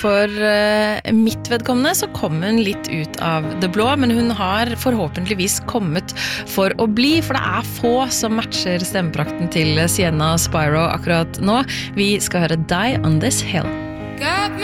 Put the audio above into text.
for mitt vedkommende så kom hun litt ut av det blå, men hun har forhåpentligvis kommet for å bli, for det få som matcher stemmeprakten til Sienna Spyro akkurat nå. Vi skal høre Die on This Hill. Got me